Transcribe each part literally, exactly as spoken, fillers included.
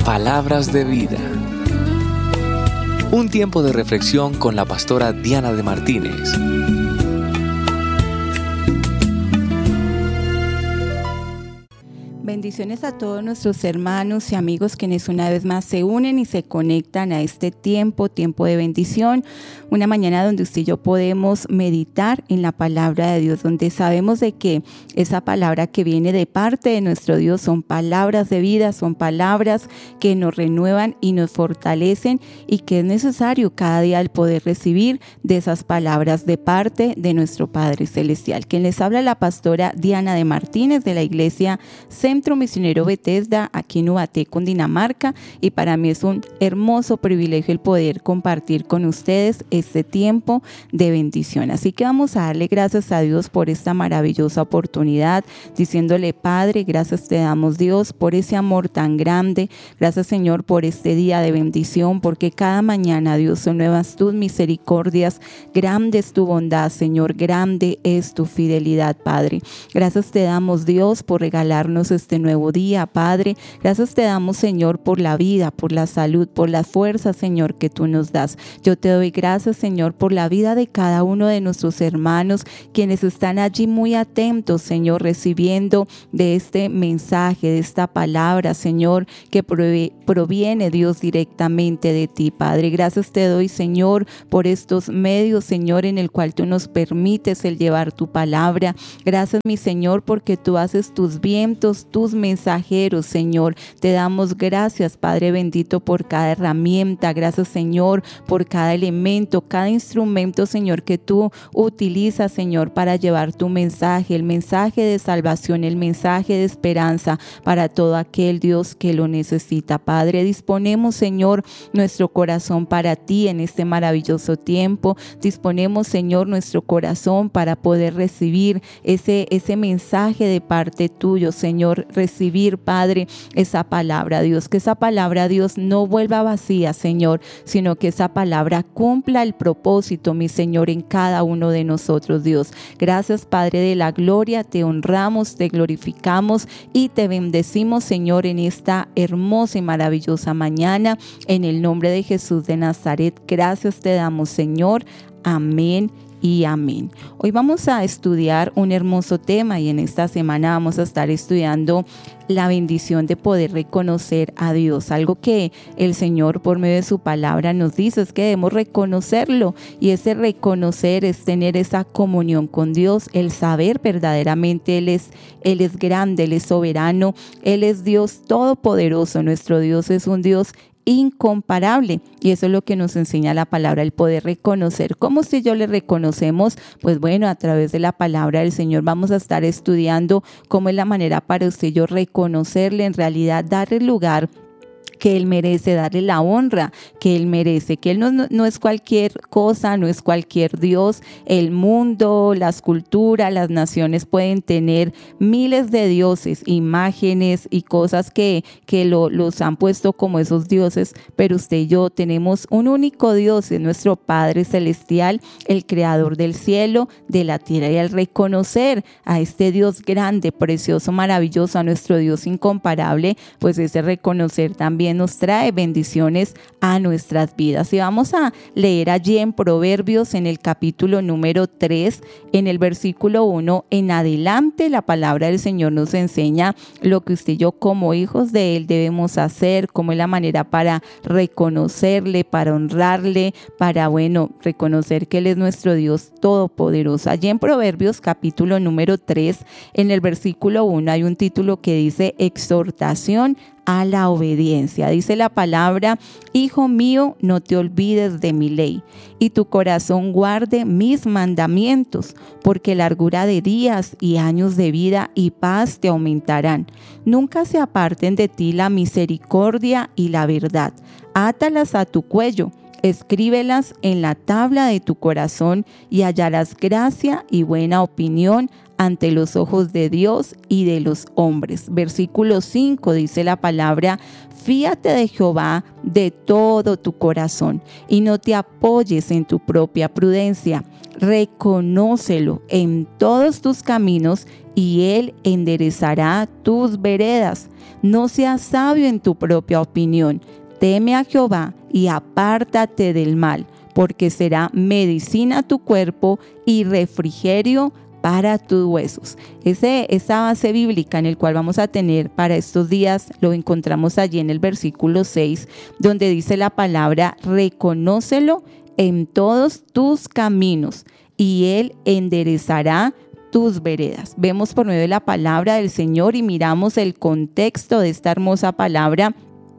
Palabras de vida. Un tiempo de reflexión con la pastora Diana de Martínez. Bendiciones a todos nuestros hermanos y amigos quienes una vez más se unen y se conectan a este tiempo, tiempo de bendición, una mañana donde usted y yo podemos meditar en la palabra de Dios, donde sabemos de que esa palabra que viene de parte de nuestro Dios son palabras de vida, son palabras que nos renuevan y nos fortalecen y que es necesario cada día el poder recibir de esas palabras de parte de nuestro Padre Celestial. Quien les habla la pastora Diana de Martínez de la iglesia Centro Misionero Bethesda aquí en Ubaté, Cundinamarca, y para mí es un hermoso privilegio el poder compartir con ustedes este tiempo de bendición. Así que vamos a darle gracias a Dios por esta maravillosa oportunidad, diciéndole: Padre, gracias te damos, Dios, por ese amor tan grande. Gracias, Señor, por este día de bendición, porque cada mañana, Dios, son nuevas tus misericordias, grande es tu bondad, Señor, grande es tu fidelidad, Padre. Gracias te damos, Dios, por regalarnos este nuevo día, Padre. Gracias te damos, Señor, por la vida, por la salud, por la fuerza, Señor, que tú nos das. Yo te doy gracias, Señor, por la vida de cada uno de nuestros hermanos, quienes están allí muy atentos, Señor, recibiendo de este mensaje, de esta palabra, Señor, que proviene, Dios, directamente de ti, Padre. Gracias te doy, Señor, por estos medios, Señor, en el cual tú nos permites el llevar tu palabra. Gracias, mi Señor, porque tú haces tus vientos, tus mensajeros, Señor. Te damos gracias, Padre bendito, por cada herramienta. Gracias, Señor, por cada elemento, cada instrumento, Señor, que tú utilizas, Señor, para llevar tu mensaje, el mensaje de salvación, el mensaje de esperanza para todo aquel, Dios, que lo necesita. Padre, disponemos, Señor, nuestro corazón para ti en este maravilloso tiempo. Disponemos, Señor, nuestro corazón para poder recibir ese, ese mensaje de parte tuyo, Señor, recibir, Padre, esa palabra, Dios, que esa palabra, Dios, no vuelva vacía, Señor, sino que esa palabra cumpla el propósito, mi Señor, en cada uno de nosotros, Dios. Gracias, Padre de la gloria, te honramos, te glorificamos y te bendecimos, Señor, en esta hermosa y maravillosa mañana, en el nombre de Jesús de Nazaret. Gracias te damos, Señor. Amén y amén. Hoy vamos a estudiar un hermoso tema y en esta semana vamos a estar estudiando la bendición de poder reconocer a Dios. Algo que el Señor por medio de su palabra nos dice es que debemos reconocerlo, y ese reconocer es tener esa comunión con Dios, el saber verdaderamente Él es, Él es grande, Él es soberano, Él es Dios todopoderoso. Nuestro Dios es un Dios incomparable, y eso es lo que nos enseña la palabra, el poder reconocer. ¿Cómo si yo le reconocemos? Pues bueno, a través de la palabra del Señor vamos a estar estudiando cómo es la manera para usted y yo reconocerle, en realidad darle lugar que Él merece, darle la honra que Él merece, que Él no, no, no es cualquier cosa, no es cualquier Dios. El mundo, las culturas, las naciones pueden tener miles de dioses, imágenes y cosas que, que lo, los han puesto como esos dioses, pero usted y yo tenemos un único Dios, es nuestro Padre Celestial, el creador del cielo, de la tierra, y al reconocer a este Dios grande, precioso, maravilloso, a nuestro Dios incomparable, pues ese reconocer también nos trae bendiciones a nuestras vidas. Y vamos a leer allí en Proverbios, en el capítulo número tres, en el versículo uno en adelante. La palabra del Señor nos enseña lo que usted y yo como hijos de Él debemos hacer, cómo es la manera para reconocerle, para honrarle, para, bueno, reconocer que Él es nuestro Dios todopoderoso. Allí en Proverbios capítulo número tres, en el versículo uno, hay un título que dice exhortación a la obediencia. Dice la palabra: Hijo mío, no te olvides de mi ley, y tu corazón guarde mis mandamientos, porque largura de días y años de vida y paz te aumentarán. Nunca se aparten de ti la misericordia y la verdad. Átalas a tu cuello, escríbelas en la tabla de tu corazón, y hallarás gracia y buena opinión ante los ojos de Dios y de los hombres. Versículo cinco dice la palabra: fíate de Jehová de todo tu corazón y no te apoyes en tu propia prudencia. reconócelo en todos tus caminos y Él enderezará tus veredas. No seas sabio en tu propia opinión. Teme a Jehová y apártate del mal, porque será medicina a tu cuerpo y refrigerio para tus huesos. Ese, esa base bíblica en el cual vamos a tener para estos días lo encontramos allí en el versículo seis, donde dice la palabra: reconócelo en todos tus caminos y Él enderezará tus veredas. Vemos por medio de la palabra del Señor y miramos el contexto de esta hermosa palabra.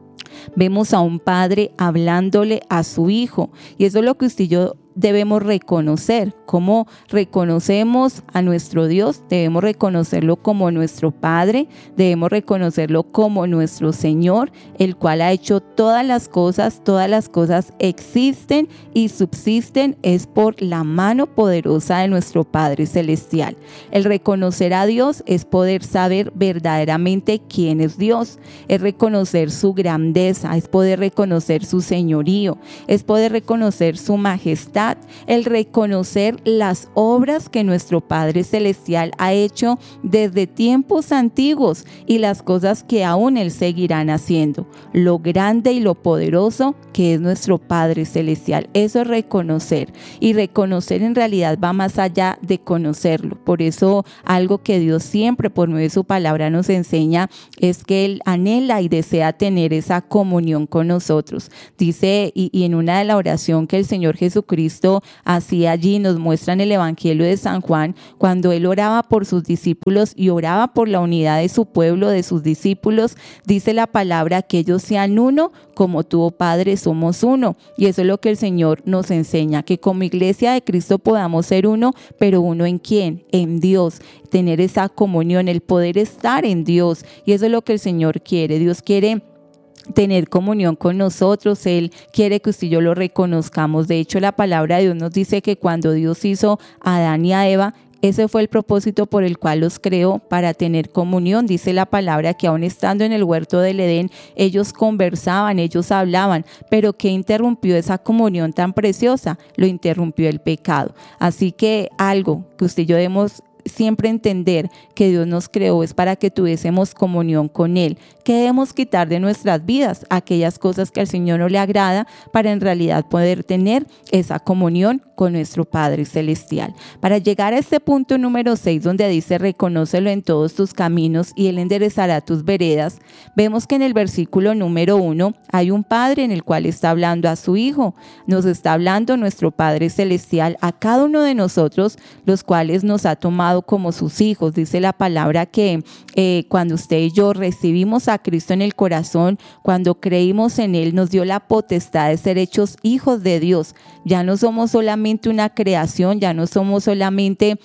Vemos a un padre hablándole a su hijo, y eso es lo que usted y yo debemos reconocer. ¿Cómo reconocemos a nuestro Dios? Debemos reconocerlo como nuestro Padre, debemos reconocerlo como nuestro Señor, el cual ha hecho todas las cosas, todas las cosas existen y subsisten es por la mano poderosa de nuestro Padre Celestial. El reconocer a Dios es poder saber verdaderamente quién es Dios, es reconocer su grandeza, es poder reconocer su señorío, es poder reconocer su majestad, el reconocer las obras que nuestro Padre Celestial ha hecho desde tiempos antiguos y las cosas que aún Él seguirá haciendo, lo grande y lo poderoso que es nuestro Padre Celestial. Eso es reconocer, y reconocer en realidad va más allá de conocerlo. Por eso algo que Dios siempre por medio de su palabra nos enseña es que Él anhela y desea tener esa comunión con nosotros. Dice, y, y en una de la oración que el Señor Jesucristo hacía allí, nos muestra en el Evangelio de San Juan, cuando Él oraba por sus discípulos y oraba por la unidad de su pueblo, de sus discípulos, dice la palabra que ellos sean uno, como tú, oh Padre, somos uno. Y eso es lo que el Señor nos enseña, que como iglesia de Cristo podamos ser uno, pero uno ¿en quién? En Dios. Tener esa comunión, el poder estar en Dios. Y eso es lo que el Señor quiere. Dios quiere tener comunión con nosotros. Él quiere que usted y yo lo reconozcamos. De hecho, la palabra de Dios nos dice que cuando Dios hizo a Adán y a Eva, ese fue el propósito por el cual los creó, para tener comunión. Dice la palabra que aún estando en el huerto del Edén, ellos conversaban, ellos hablaban, pero ¿qué interrumpió esa comunión tan preciosa? Lo interrumpió el pecado. Así que algo que usted y yo debemos siempre entender, que Dios nos creó es para que tuviésemos comunión con Él. ¿Qué debemos quitar de nuestras vidas? Aquellas cosas que al Señor no le agrada, para en realidad poder tener esa comunión con nuestro Padre Celestial. Para llegar a este punto número seis, donde dice: reconócelo en todos tus caminos y Él enderezará tus veredas, vemos que en el versículo número uno hay un padre en el cual está hablando a su hijo. Nos está hablando nuestro Padre Celestial a cada uno de nosotros, los cuales nos ha tomado como sus hijos. Dice la palabra que eh, cuando usted y yo recibimos a Cristo en el corazón, cuando creímos en Él, nos dio la potestad de ser hechos hijos de Dios. Ya no somos solamente una creación, ya no somos solamente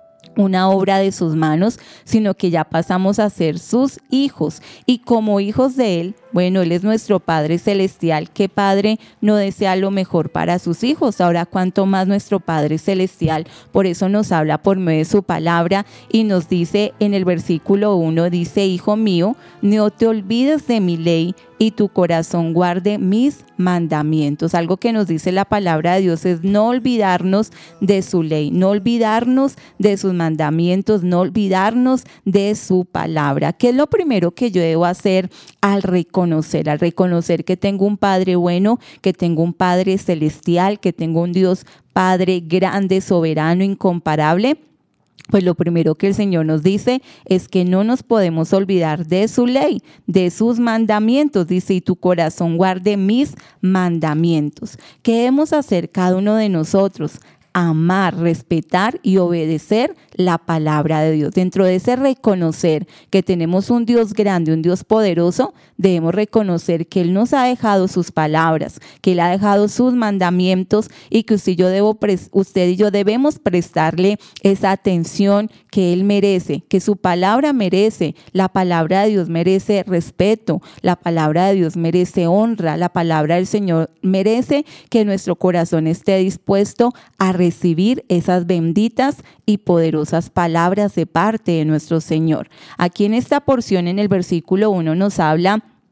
una obra de sus manos, sino que ya pasamos a ser sus hijos. Y como hijos de Él, bueno, Él es nuestro Padre Celestial. ¿Qué padre no desea lo mejor para sus hijos? Ahora, cuánto más nuestro Padre Celestial. Por eso nos habla por medio de su palabra y nos dice en el versículo uno, dice: hijo mío, no te olvides de mi ley y tu corazón guarde mis mandamientos. Algo que nos dice la palabra de Dios es no olvidarnos de su ley, no olvidarnos de sus mandamientos, no olvidarnos de su palabra. ¿Qué es lo primero que yo debo hacer al reconocer, al reconocer que tengo un Padre bueno, que tengo un Padre celestial, que tengo un Dios Padre grande, soberano, incomparable? Pues lo primero que el Señor nos dice es que no nos podemos olvidar de su ley, de sus mandamientos. Dice: y tu corazón guarde mis mandamientos. ¿Qué debemos hacer cada uno de nosotros? Amar, respetar y obedecer la palabra de Dios. Dentro de ese reconocer que tenemos un Dios grande, un Dios poderoso, debemos reconocer que Él nos ha dejado sus palabras, que Él ha dejado sus mandamientos, y que usted y yo, debo, usted y yo debemos prestarle esa atención que Él merece, que su palabra merece. La palabra de Dios merece respeto, la palabra de Dios merece honra, la palabra del Señor merece que nuestro corazón esté dispuesto a recibir esas benditas y poderosas palabras de parte de nuestro Señor. Aquí en esta porción, en el versículo uno, nos habla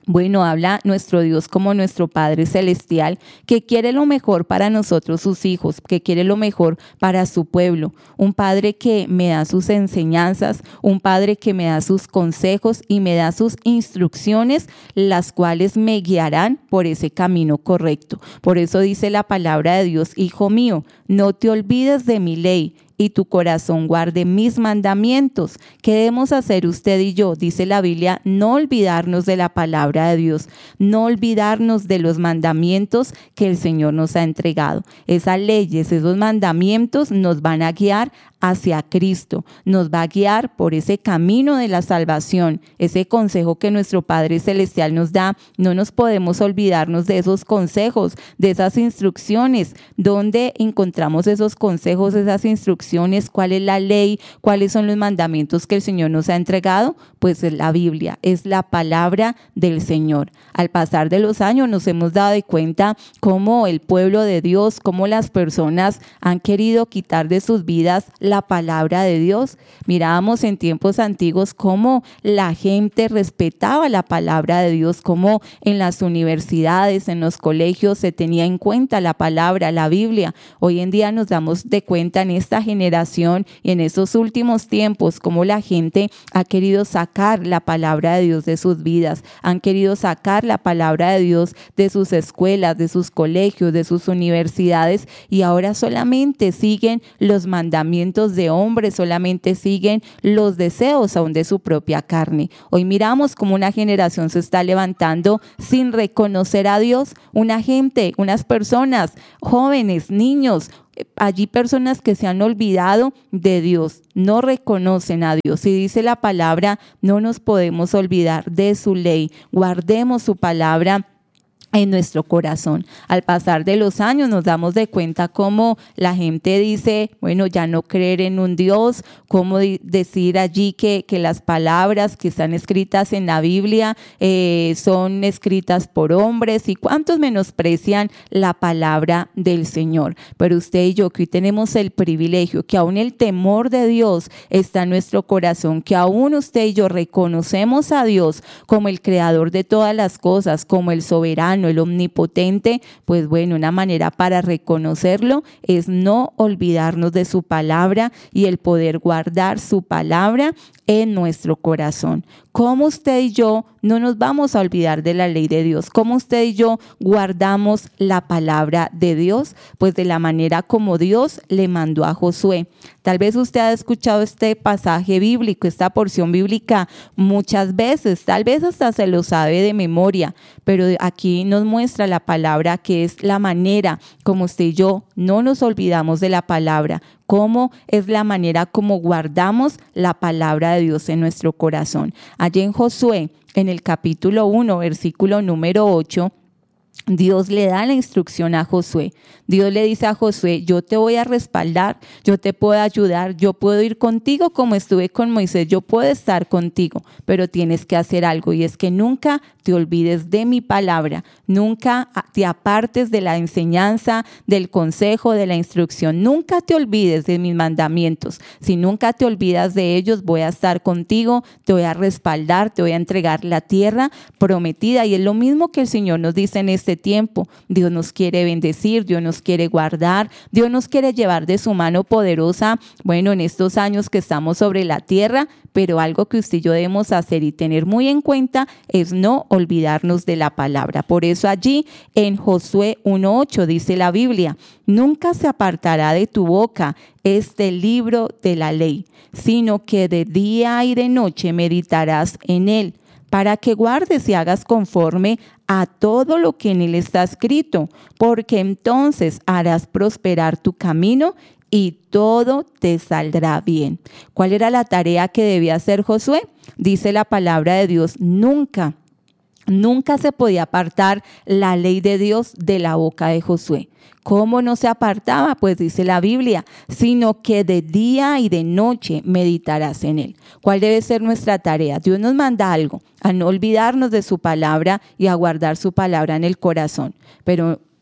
Bueno, habla nuestro Dios como nuestro Padre Celestial, que quiere lo mejor para nosotros, sus hijos, que quiere lo mejor para su pueblo. Un Padre que me da sus enseñanzas, un Padre que me da sus consejos y me da sus instrucciones, las cuales me guiarán por ese camino correcto. Por eso dice la palabra de Dios: hijo mío, no te olvides de mi ley, y tu corazón guarde mis mandamientos. ¿Qué debemos hacer usted y yo? Dice la Biblia, no olvidarnos de la palabra de Dios, no olvidarnos de los mandamientos que el Señor nos ha entregado. Esas leyes, esos mandamientos nos van a guiar hacia Cristo, nos va a guiar por ese camino de la salvación, ese consejo que nuestro Padre Celestial nos da. No nos podemos olvidarnos de esos consejos, de esas instrucciones. ¿Dónde encontramos esos consejos, esas instrucciones? ¿Cuál es la ley? ¿Cuáles son los mandamientos que el Señor nos ha entregado? Pues es la Biblia, es la palabra del Señor. Al pasar de los años nos hemos dado de cuenta cómo el pueblo de Dios, cómo las personas han querido quitar de sus vidas la palabra de Dios. Mirábamos en tiempos antiguos cómo la gente respetaba la palabra de Dios, cómo en las universidades, en los colegios se tenía en cuenta la palabra, la Biblia. Hoy en día nos damos de cuenta en esta generación y en estos últimos tiempos cómo la gente ha querido sacar la palabra de Dios de sus vidas, han querido sacar la palabra de Dios de sus escuelas, de sus colegios, de sus universidades, y ahora solamente siguen los mandamientos de hombres, solamente siguen los deseos aún de su propia carne. Hoy miramos cómo una generación se está levantando sin reconocer a Dios, una gente, unas personas, jóvenes, niños, allí personas que se han olvidado de Dios, no reconocen a Dios. Y dice la palabra, no nos podemos olvidar de su ley, guardemos su palabra en nuestro corazón. Al pasar de los años nos damos de cuenta cómo la gente dice, bueno, ya no creer en un Dios, cómo di- decir allí que, que las palabras que están escritas en la Biblia eh, son escritas por hombres, y cuántos menosprecian la palabra del Señor. Pero usted y yo, que hoy tenemos el privilegio, que aún el temor de Dios está en nuestro corazón, que aún usted y yo reconocemos a Dios como el creador de todas las cosas, como el soberano, el omnipotente, pues bueno, una manera para reconocerlo es no olvidarnos de su palabra y el poder guardar su palabra en nuestro corazón. ¿Cómo usted y yo no nos vamos a olvidar de la ley de Dios? ¿Cómo usted y yo guardamos la palabra de Dios? Pues de la manera como Dios le mandó a Josué. Tal vez usted ha escuchado este pasaje bíblico, esta porción bíblica muchas veces, tal vez hasta se lo sabe de memoria, pero aquí nos muestra la palabra, que es la manera como usted y yo no nos olvidamos de la palabra, cómo es la manera como guardamos la palabra de Dios en nuestro corazón. Allí en Josué, en el capítulo uno, versículo número ocho, Dios le da la instrucción a Josué. Dios le dice a Josué, yo te voy a respaldar, yo te puedo ayudar, yo puedo ir contigo como estuve con Moisés, yo puedo estar contigo, pero tienes que hacer algo, y es que nunca te olvides de mi palabra, nunca te apartes de la enseñanza, del consejo, de la instrucción, nunca te olvides de mis mandamientos. Si nunca te olvidas de ellos, voy a estar contigo, te voy a respaldar, te voy a entregar la tierra prometida. Y es lo mismo que el Señor nos dice en este tiempo. Dios nos quiere bendecir, Dios nos quiere guardar, Dios nos quiere llevar de su mano poderosa, bueno, en estos años que estamos sobre la tierra, pero algo que usted y yo debemos hacer y tener muy en cuenta es no olvidarnos de la palabra. Por eso allí en Josué uno ocho dice la Biblia, nunca se apartará de tu boca este libro de la ley, sino que de día y de noche meditarás en él, para que guardes y hagas conforme a todo lo que en él está escrito, porque entonces harás prosperar tu camino y todo te saldrá bien. ¿Cuál era la tarea que debía hacer Josué? Dice la palabra de Dios, nunca, nunca se podía apartar la ley de Dios de la boca de Josué. ¿Cómo no se apartaba? Pues dice la Biblia, sino que de día y de noche meditarás en él. ¿Cuál debe ser nuestra tarea? Dios nos manda algo, a no olvidarnos de su palabra y a guardar su palabra en el corazón. Pero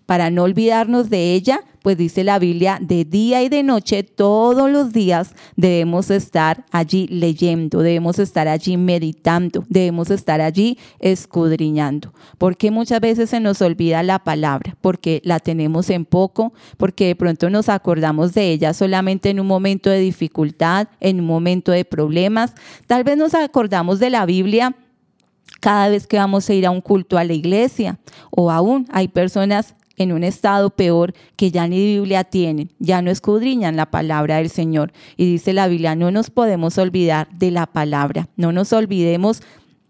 para no olvidarnos de ella, pues dice la Biblia, de día y de noche, todos los días debemos estar allí leyendo, debemos estar allí meditando, debemos estar allí escudriñando. Porque muchas veces se nos olvida la palabra, porque la tenemos en poco, porque de pronto nos acordamos de ella solamente en un momento de dificultad, en un momento de problemas. Tal vez nos acordamos de la Biblia cada vez que vamos a ir a un culto a la iglesia, o aún hay personas en un estado peor que ya ni Biblia tienen, ya no escudriñan la palabra del Señor. Y dice la Biblia, no nos podemos olvidar de la palabra, no nos olvidemos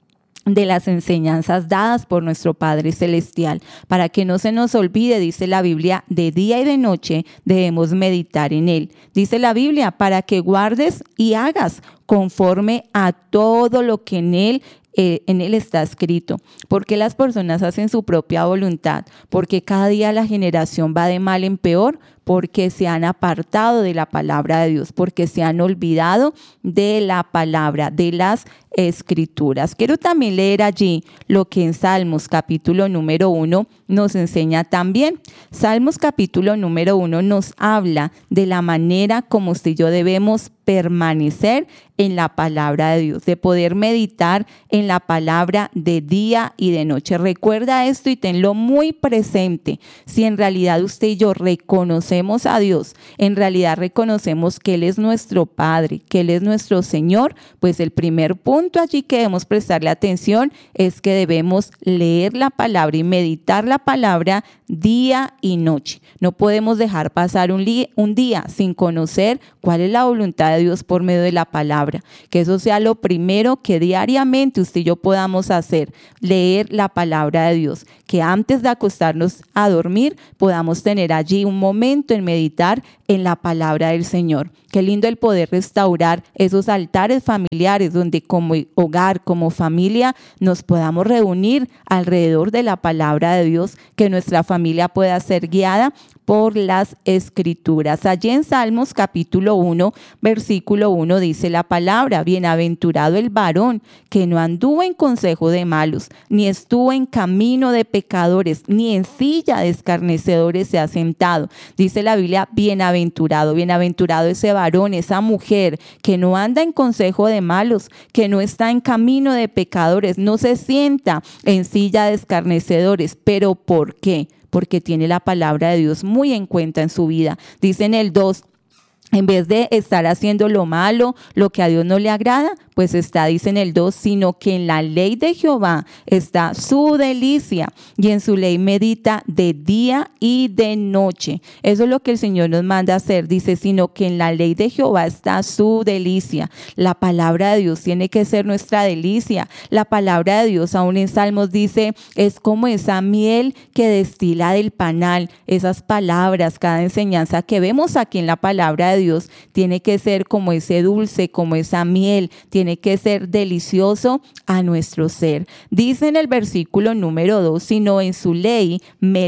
de las enseñanzas dadas por nuestro Padre Celestial. Para que no se nos olvide, dice la Biblia, de día y de noche debemos meditar en él. Dice la Biblia, para que guardes y hagas conforme a todo lo que en él Eh, en él está escrito. Porque las personas hacen su propia voluntad, porque cada día la generación va de mal en peor, porque se han apartado de la palabra de Dios, porque se han olvidado de la palabra, de las escrituras. Quiero también leer allí lo que en Salmos capítulo número uno nos enseña también. Salmos capítulo número uno nos habla de la manera como usted y yo debemos permanecer en la palabra de Dios, de poder meditar en la palabra de día y de noche. Recuerda esto y tenlo muy presente. Si en realidad usted y yo reconocemos a Dios, en realidad reconocemos que Él es nuestro Padre, que Él es nuestro Señor, pues el primer punto allí que debemos prestarle atención es que debemos leer la palabra y meditar la palabra día y noche. No podemos dejar pasar un, li- un día sin conocer cuál es la voluntad de Dios por medio de la palabra. Que eso sea lo primero que diariamente usted y yo podamos hacer, leer la palabra de Dios. Que antes de acostarnos a dormir podamos tener allí un momento en meditar en la palabra del Señor. Qué lindo el poder restaurar esos altares familiares donde como hogar, como familia, nos podamos reunir alrededor de la palabra de Dios, que nuestra familia pueda ser guiada por las escrituras. Allí en Salmos capítulo uno, versículo uno dice la palabra, bienaventurado el varón que no anduvo en consejo de malos, ni estuvo en camino de pecadores, ni en silla de escarnecedores se ha sentado. Dice la Biblia, bienaventurado, bienaventurado ese varón, esa mujer que no anda en consejo de malos, que no está en camino de pecadores, no se sienta en silla de escarnecedores. ¿Pero por qué? Porque tiene la palabra de Dios muy en cuenta en su vida. Dice en el dos, en vez de estar haciendo lo malo, lo que a Dios no le agrada, pues está, dice en el dos, sino que en la ley de Jehová está su delicia y en su ley medita de día y de noche. Eso es lo que el Señor nos manda a hacer. Dice, sino que en la ley de Jehová está su delicia. La palabra de Dios tiene que ser nuestra delicia. La palabra de Dios, aún en Salmos dice, es como esa miel que destila del panal. Esas palabras, cada enseñanza que vemos aquí en la palabra de Dios, tiene que ser como ese dulce, como esa miel, tiene que ser delicioso a nuestro ser. Dice en el versículo número dos, sino en su ley,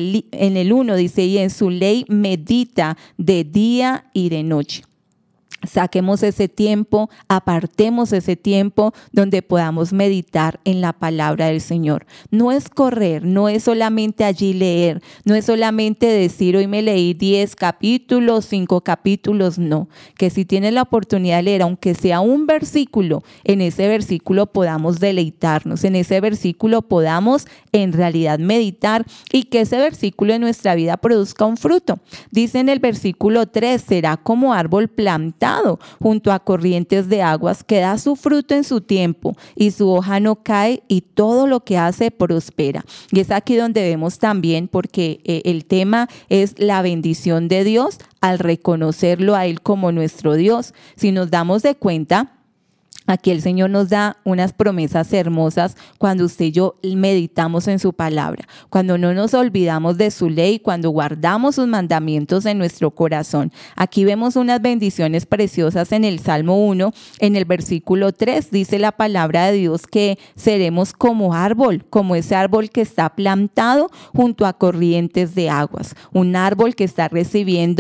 en el uno dice, y en su ley medita de día y de noche. Saquemos ese tiempo, apartemos ese tiempo donde podamos meditar en la palabra del Señor. No es correr, no es solamente allí leer, no es solamente decir hoy me leí diez capítulos, cinco capítulos, no. Que si tienes la oportunidad de leer, aunque sea un versículo, en ese versículo podamos deleitarnos, en ese versículo podamos en realidad meditar y que ese versículo en nuestra vida produzca un fruto. Dice en el versículo tres, será como árbol plantado junto a corrientes de aguas que da su fruto en su tiempo y su hoja no cae y todo lo que hace prospera. Y es aquí donde vemos también, porque eh, el tema es la bendición de Dios al reconocerlo a Él como nuestro Dios. Si nos damos de cuenta, aquí el Señor nos da unas promesas hermosas cuando usted y yo meditamos en su palabra, cuando no nos olvidamos de su ley, cuando guardamos sus mandamientos en nuestro corazón. Aquí vemos unas bendiciones preciosas en el Salmo uno, en el versículo tres, dice la palabra de Dios que seremos como árbol, como ese árbol que está plantado junto a corrientes de aguas, un árbol que está recibiendo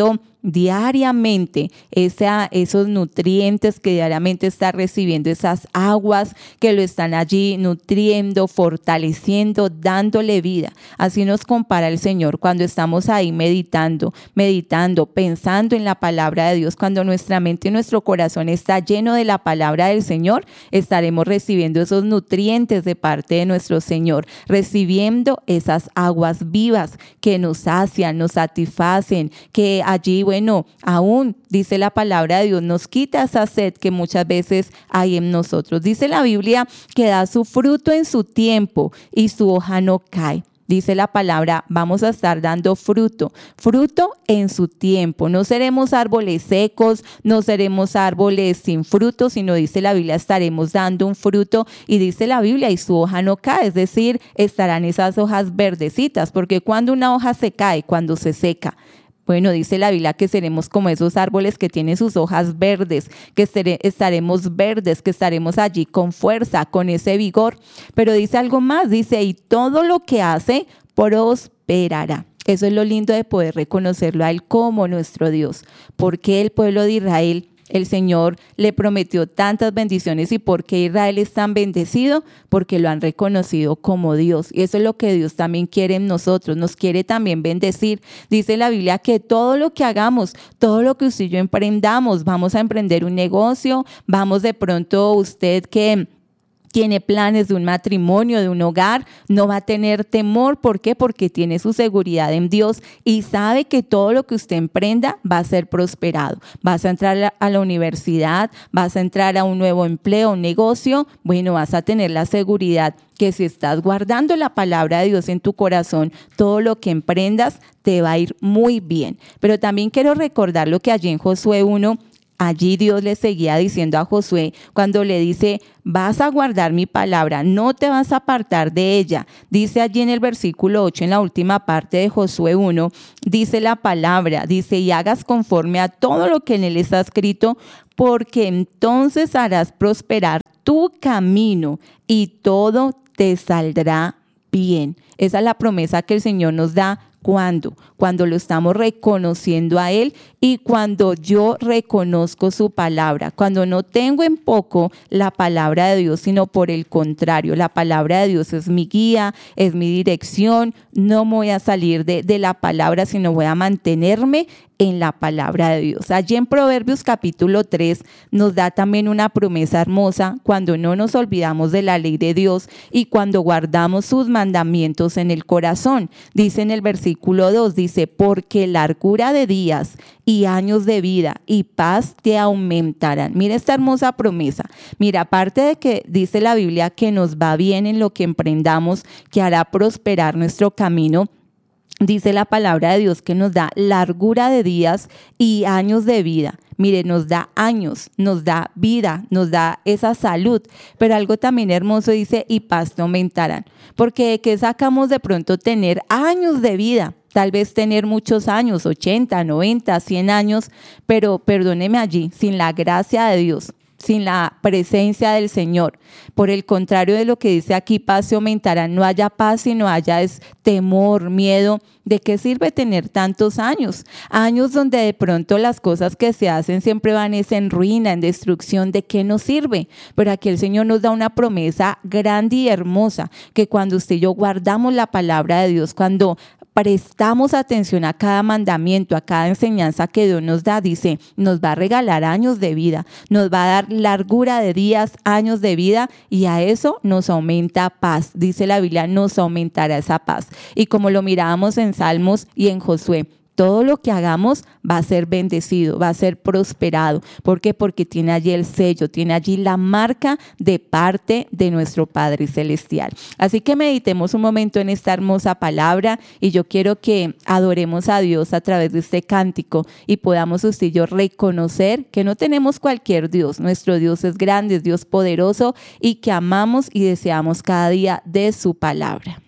diariamente esa, esos nutrientes que diariamente está recibiendo, esas aguas que lo están allí nutriendo, fortaleciendo, dándole vida. Así nos compara el Señor cuando estamos ahí meditando, meditando, pensando en la palabra de Dios. Cuando nuestra mente y nuestro corazón está lleno de la palabra del Señor, estaremos recibiendo esos nutrientes de parte de nuestro Señor, recibiendo esas aguas vivas que nos sacian, nos satisfacen, que allí, bueno, aún dice la palabra de Dios, nos quita esa sed que muchas veces hay en nosotros. Dice la Biblia que da su fruto en su tiempo y su hoja no cae. Dice la palabra, vamos a estar dando fruto, fruto en su tiempo. No seremos árboles secos, no seremos árboles sin fruto, sino dice la Biblia, estaremos dando un fruto y dice la Biblia, y su hoja no cae, es decir, estarán esas hojas verdecitas, porque cuando una hoja se cae, cuando se seca, bueno, dice la Biblia que seremos como esos árboles que tienen sus hojas verdes, que estaremos verdes, que estaremos allí con fuerza, con ese vigor. Pero dice algo más, dice, y todo lo que hace prosperará. Eso es lo lindo de poder reconocerlo a Él como nuestro Dios. Porque el pueblo de Israel, el Señor le prometió tantas bendiciones. ¿Y por qué Israel es tan bendecido? Porque lo han reconocido como Dios. Y eso es lo que Dios también quiere en nosotros. Nos quiere también bendecir. Dice la Biblia que todo lo que hagamos, todo lo que usted y yo emprendamos, vamos a emprender un negocio, vamos de pronto usted que tiene planes de un matrimonio, de un hogar, no va a tener temor. ¿Por qué? Porque tiene su seguridad en Dios y sabe que todo lo que usted emprenda va a ser prosperado. Vas a entrar a la universidad, vas a entrar a un nuevo empleo, un negocio, bueno, vas a tener la seguridad que si estás guardando la palabra de Dios en tu corazón, todo lo que emprendas te va a ir muy bien. Pero también quiero recordar lo que allí en Josué uno, allí Dios le seguía diciendo a Josué cuando le dice, vas a guardar mi palabra, no te vas a apartar de ella. Dice allí en el versículo ocho, en la última parte de Josué uno, dice la palabra, dice, y hagas conforme a todo lo que en él está escrito, porque entonces harás prosperar tu camino y todo te saldrá bien. Esa es la promesa que el Señor nos da. ¿Cuándo? Cuando lo estamos reconociendo a Él y cuando yo reconozco su palabra, cuando no tengo en poco la palabra de Dios, sino por el contrario, la palabra de Dios es mi guía, es mi dirección, no me voy a salir de, de la palabra, sino voy a mantenerme en la palabra de Dios. Allí en Proverbios capítulo tres nos da también una promesa hermosa cuando no nos olvidamos de la ley de Dios y cuando guardamos sus mandamientos en el corazón. Dice en el versículo dos, dice, porque largura de días y años de vida y paz te aumentarán. Mira esta hermosa promesa. Mira, aparte de que dice la Biblia que nos va bien en lo que emprendamos, que hará prosperar nuestro camino, dice la palabra de Dios que nos da largura de días y años de vida. Mire, nos da años, nos da vida, nos da esa salud, pero algo también hermoso dice, y paz te aumentarán. Porque ¿de qué sacamos de pronto tener años de vida? Tal vez tener muchos años, ochenta, noventa, cien años, pero perdóneme allí, sin la gracia de Dios, sin la presencia del Señor. Por el contrario de lo que dice aquí, paz se aumentará, no haya paz, sino haya es temor, miedo. ¿De qué sirve tener tantos años? Años donde de pronto las cosas que se hacen siempre van en ruina, en destrucción. ¿De qué nos sirve? Pero aquí el Señor nos da una promesa grande y hermosa, que cuando usted y yo guardamos la palabra de Dios, cuando prestamos atención a cada mandamiento, a cada enseñanza que Dios nos da, dice, nos va a regalar años de vida, nos va a dar largura de días, años de vida, y a eso nos aumenta paz. Dice la Biblia, nos aumentará esa paz. Y como lo mirábamos en Salmos y en Josué, todo lo que hagamos va a ser bendecido, va a ser prosperado. ¿Por qué? Porque tiene allí el sello, tiene allí la marca de parte de nuestro Padre Celestial. Así que meditemos un momento en esta hermosa palabra y yo quiero que adoremos a Dios a través de este cántico y podamos usted y yo reconocer que no tenemos cualquier Dios. Nuestro Dios es grande, es Dios poderoso y que amamos y deseamos cada día de su palabra.